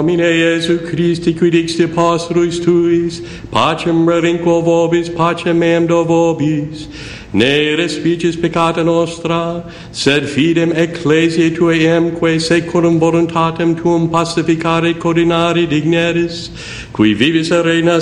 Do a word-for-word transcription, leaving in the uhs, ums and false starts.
Domine Iesu Christi, qui dixti apostolus tuis, pacem relinquo vobis, pacem meam do vobis, ne respicis peccata nostra, sed fidem ecclesiae tuae emque secundum voluntatem tuum pacificare coordinare digneris, qui vivis et regnas